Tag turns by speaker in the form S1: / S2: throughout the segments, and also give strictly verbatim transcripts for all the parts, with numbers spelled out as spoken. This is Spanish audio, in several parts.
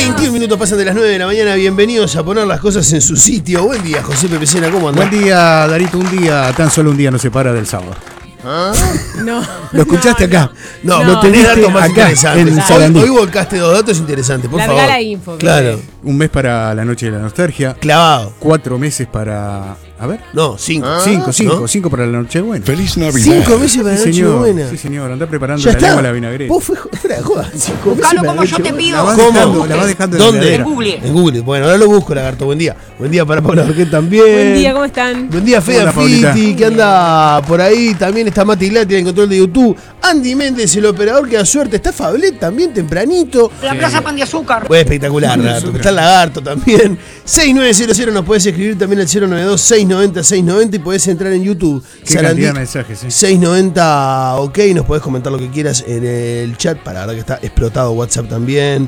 S1: veintiún minutos pasan de las nueve de la mañana. Bienvenidos a poner las cosas en su sitio. Buen día, José Pepe Sena, ¿cómo andás?
S2: Buen día, Darito. Un día, tan solo un día nos separa del sábado.
S1: ¿Ah?
S3: No.
S2: ¿Lo escuchaste
S3: no,
S2: acá?
S1: No,
S2: Lo
S1: no tenés
S2: teniste
S1: datos más
S2: acá,
S1: interesantes.
S2: en Sarandí.
S1: Hoy, hoy volcaste dos datos interesantes, por
S3: Larga
S1: favor.
S3: la info.
S1: Claro.
S2: Un mes para la noche de la nostalgia.
S1: Clavado.
S2: Cuatro meses para... A ver.
S1: No, cinco.
S2: cinco, cinco,
S1: ¿no?
S2: cinco para la noche buena.
S4: Feliz Navidad.
S1: Cinco meses para la
S2: Sí,
S1: noche
S2: señor.
S1: buena.
S2: Sí, señor. Andá preparando
S1: Ya
S2: la
S1: está.
S2: lengua a la vinagreta.
S1: Vos fue fuera de joda. Cinco meses
S5: Buscalo
S1: para
S5: como
S1: la
S5: yo te
S1: noche
S5: pido.
S2: La vas
S1: ¿Cómo?
S2: dejando, la vas dejando en la
S1: ¿Dónde?
S2: heladera.
S5: En Google.
S1: En Google. Bueno, ahora lo busco, lagarto. Buen día. Buen día para Paula Jorge también.
S3: Buen día, ¿cómo están?
S1: Buen día, Fede
S2: Hola, Paulita.
S1: Fiti, que anda por ahí. También está Mati Glati en el control de YouTube. Andy Méndez, el operador que da suerte. Está Fablet también tempranito.
S5: La Plaza Pan de Azúcar.
S1: Fue espectacular, Lagarto. Está el Lagarto también. seis nueve cero cero nos podés escribir también al cero nueve dos, seis noventa, seis noventa y podés entrar en YouTube.
S2: Qué
S1: Sarandí,
S2: cantidad de mensajes, ¿eh?
S1: seiscientos noventa, ok, nos podés comentar lo que quieras en el chat. Para la verdad que está explotado WhatsApp también.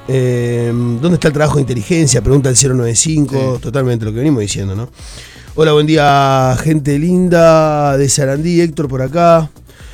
S1: Eh, ¿Dónde está el trabajo de inteligencia? Pregunta el cero noventa y cinco. Sí. Totalmente lo que venimos diciendo, ¿no? Hola, buen día, gente linda de Sarandí. Héctor por acá.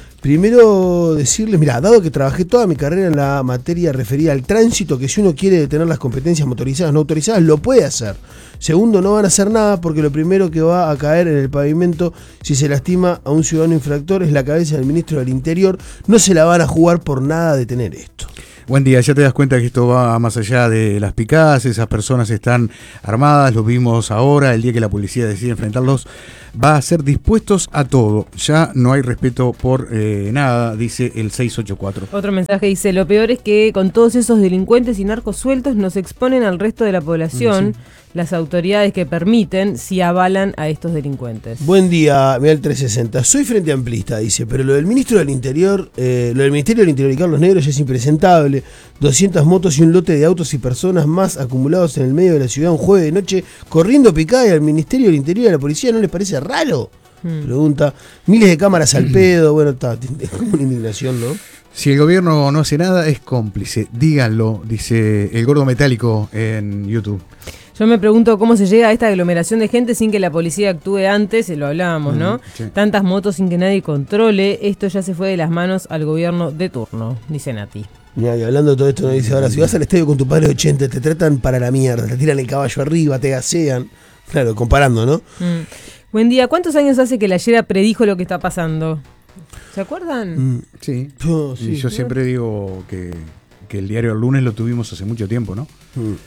S1: Primero decirles, mira, dado que trabajé toda mi carrera en la materia referida al tránsito, que si uno quiere detener las competencias motorizadas no autorizadas, lo puede hacer. Segundo, no van a hacer nada porque lo primero que va a caer en el pavimento si se lastima a un ciudadano infractor es la cabeza del ministro del Interior. No se la van a jugar por nada a detener esto.
S2: Buen día, ya te das cuenta que esto va más allá de las picadas, esas personas están armadas, los vimos ahora, el día que la policía decide enfrentarlos, va a ser dispuestos a todo, ya no hay respeto por eh, nada, dice el seiscientos ochenta y cuatro.
S3: Otro mensaje dice, lo peor es que con todos esos delincuentes y narcos sueltos nos exponen al resto de la población, sí. Las autoridades que permiten si avalan a estos delincuentes.
S1: Buen día, Miguel trescientos sesenta. Soy frente amplista, dice, pero lo del ministro del Interior, eh, lo del Ministerio del Interior y Carlos Negros ya es impresentable. doscientas motos y un lote de autos y personas más acumulados en el medio de la ciudad un jueves de noche, corriendo picada y al Ministerio del Interior y a la policía, ¿no les parece raro? Hmm. Pregunta. Miles de cámaras al pedo, bueno, está, es como una indignación, ¿no?
S2: Si el gobierno no hace nada, es cómplice, díganlo, dice el gordo metálico en YouTube.
S3: Yo me pregunto cómo se llega a esta aglomeración de gente sin que la policía actúe antes, lo hablábamos, ¿no? Mm, sí. Tantas motos sin que nadie controle, esto ya se fue de las manos al gobierno de turno, dice Nati.
S1: Mira, y hablando de todo esto, nos dice ahora, si vas al estadio con tu padre de ochenta, te tratan para la mierda, te tiran el caballo arriba, te gasean. Claro, comparando, ¿no?
S3: Mm. Buen día, ¿cuántos años hace que la Yera predijo lo que está pasando? ¿Se acuerdan?
S2: Mm, sí.
S1: Oh, sí.
S2: Y yo siempre digo que, que el diario El Lunes lo tuvimos hace mucho tiempo, ¿no?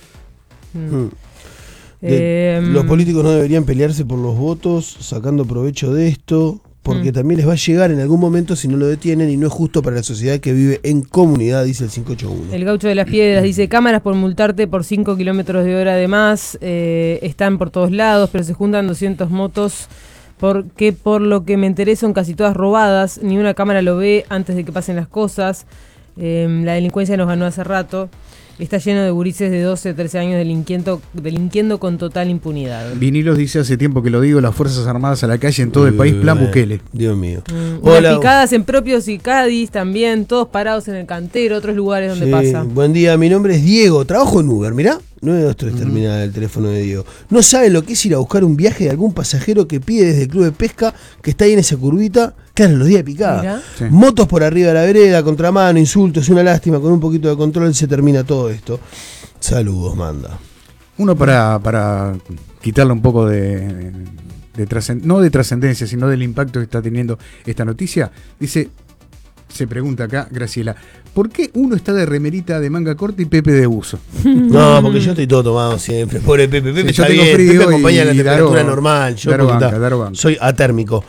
S1: Mm. Mm. De, eh, los políticos no deberían pelearse por los votos, sacando provecho de esto, porque mm. también les va a llegar en algún momento si no lo detienen y no es justo para la sociedad que vive en comunidad, dice el cinco ochenta y uno.
S3: El Gaucho de las Piedras dice, cámaras por multarte por cinco kilómetros de hora de más, eh, están por todos lados, pero se juntan doscientas motos porque por lo que me enteré son casi todas robadas, ni una cámara lo ve antes de que pasen las cosas, eh, la delincuencia nos ganó hace rato. Está lleno de gurises de doce, trece años delinquiendo, delinquiendo con total impunidad.
S2: Vinilos dice hace tiempo que lo digo, las Fuerzas Armadas a la calle en todo el país, plan Bukele.
S1: Dios mío.
S3: Mm, Hola. Picadas en Propios y Cádiz también, todos parados en el cantero, otros lugares donde
S1: sí.
S3: pasa.
S1: Buen día, mi nombre es Diego, trabajo en Uber, mirá. nueve dos tres mm. termina el teléfono de Diego. No saben lo que es ir a buscar un viaje de algún pasajero que pide desde el club de pesca que está ahí en esa curvita. Claro, los días de picada. Sí. Motos por arriba de la vereda, contramano, insultos, una lástima. Con un poquito de control se termina todo esto. Saludos, manda.
S2: Uno para, para quitarle un poco de, de, de trascendencia, no de trascendencia, sino del impacto que está teniendo esta noticia. Dice, se pregunta acá, Graciela, ¿por qué uno está de remerita de manga corta y Pepe de buzo?
S1: No, porque yo estoy todo tomado siempre. Pobre Pepe, Pepe
S2: sí,
S1: está bien, Pepe acompaña la temperatura
S2: daro,
S1: normal. Yo
S2: daro banca, daro banca.
S1: soy atérmico.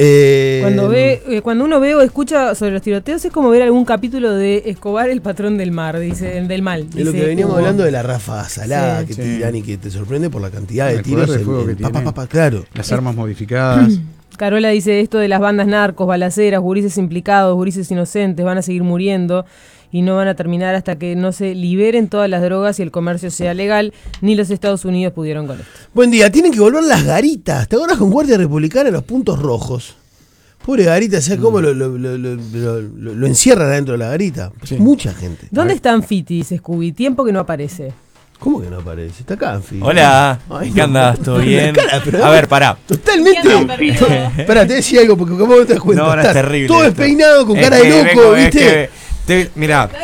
S1: Eh,
S3: cuando ve, eh, cuando uno ve o escucha sobre los tiroteos es como ver algún capítulo de Escobar, el patrón del mar, dice, del mal.
S1: Es
S3: dice,
S1: lo que veníamos
S3: Hugo.
S1: hablando de la ráfaga salada sí, que
S2: sí.
S1: tiran y que te sorprende por la cantidad de
S2: el
S1: tiros.
S2: de
S1: En,
S2: fuego
S1: en,
S2: que
S1: pa,
S2: tiene,
S1: pa, pa, claro.
S2: Las armas modificadas.
S3: Carola dice esto de las bandas narcos, balaceras, gurises implicados, gurises inocentes, van a seguir muriendo y no van a terminar hasta que no se liberen todas las drogas y el comercio sea legal. Ni los Estados Unidos pudieron con esto.
S1: Buen día, tienen que volver las garitas. ¿Te acuerdas con Guardia Republicana los puntos rojos? Pobre garita, ¿sabes cómo lo, lo, lo, lo, lo, lo, lo encierran adentro de la garita? Sí. Mucha gente.
S3: ¿Dónde está Anfiti? Dice Scooby. Tiempo que no aparece.
S1: ¿Cómo que no aparece? Está acá, Anfiti.
S5: Hola,
S1: Ay,
S5: ¿qué
S1: no,
S5: andas? ¿Todo bien?
S1: Cara, pero,
S5: a ver, pará.
S1: Totalmente. Espera, te decía algo porque como no te das cuenta.
S5: No, no, es terrible.
S1: Todo
S5: esto.
S1: despeinado, con
S5: es
S1: cara de loco,
S5: vengo,
S1: ¿viste?
S5: Es que te, mirá,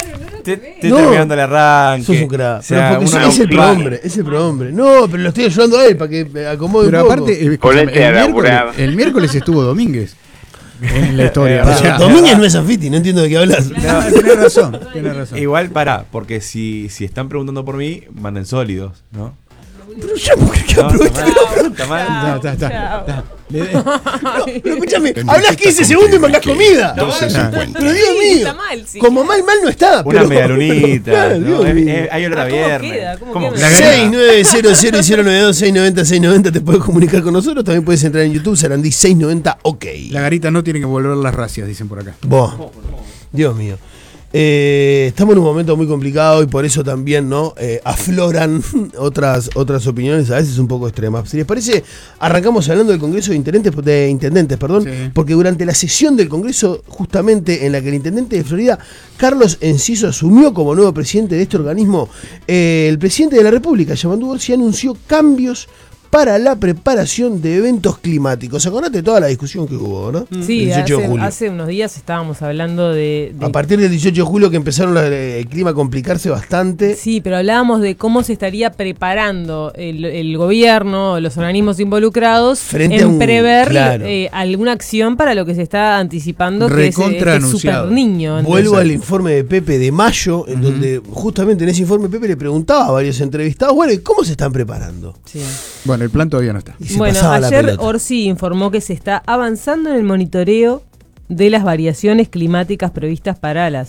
S4: te, te
S1: No.
S4: terminando el arranque.
S1: Sos un crack.
S4: O sea,
S1: Pero porque
S4: una-
S1: es el prohombre, es el prohombre. No, pero lo estoy ayudando a él para que acomode
S2: Pero
S1: un poco.
S2: aparte, eh, escúchame,
S5: Ponete a
S2: el, miércoles,
S5: laburar.
S2: el miércoles estuvo Domínguez en la historia.
S1: Pero
S2: o sea,
S1: Domínguez no es Anfiti, no entiendo de qué hablas.
S2: no, tenés razón, tenés razón.
S4: Igual pará, porque si, si están preguntando por mí, manden sólidos, ¿no?
S1: Pero ya, ¿por qué
S4: No,
S1: aprovecha?
S4: está mal, está mal.
S2: No, está, está,
S3: Chao.
S2: está. Le-
S1: Pero escúchame, hablas quince segundos y mandás comida.
S6: doce cincuenta.
S1: Pero Dios
S3: Sí,
S1: mío,
S3: está mal, sí.
S1: como mal, mal no está.
S4: Una
S1: pero-
S4: medialunita,
S1: Claro,
S4: ¿no?
S1: Dios
S4: Es-
S1: mío.
S4: es- hay olor a
S3: Ah, ¿cómo
S4: viernes.
S3: queda? ¿Cómo
S4: ¿Cómo?
S3: queda?
S2: La garita-
S1: seis nueve cero cero cero nueve dos seis nueve cero seis nueve cero te puedes comunicar con nosotros. También puedes entrar en YouTube, Sarandí seiscientos noventa, ok.
S2: La garita no tiene que volver las racias, dicen por acá.
S1: Vos, Dios mío. Eh, estamos en un momento muy complicado y por eso también no Eh, afloran otras otras opiniones, a veces un poco extremas. Si les parece, arrancamos hablando del Congreso de Intendentes, de Intendentes perdón,
S2: Sí.
S1: porque durante la sesión del Congreso, justamente en la que el Intendente de Florida, Carlos Enciso, asumió como nuevo presidente de este organismo, eh, el presidente de la República, Yamandu García, anunció cambios para la preparación de eventos climáticos. Acordate de toda la discusión que hubo, ¿no?
S3: Sí,
S1: El dieciocho de
S3: hace,
S1: julio.
S3: hace unos días estábamos hablando de... de-
S1: A partir del dieciocho de julio que empezaron la- el clima a complicarse bastante.
S3: Sí, pero hablábamos de cómo se estaría preparando el, el gobierno, los organismos involucrados
S1: Frente
S3: en
S1: a un-
S3: prever
S1: claro.
S3: eh, alguna acción para lo que se está anticipando, que es
S2: Recontra
S3: este super
S2: anunciado.
S3: niño.
S1: Vuelvo
S3: Entonces,
S1: al informe de Pepe de mayo, en donde justamente en ese informe Pepe le preguntaba a varios entrevistados, bueno, ¿y cómo se están preparando?
S3: sí.
S2: Bueno, el plan todavía no está.
S1: Y se
S3: Bueno,
S1: pasaba la
S3: ayer
S1: pelota.
S3: Orsi informó que se está avanzando en el monitoreo de las variaciones climáticas previstas para las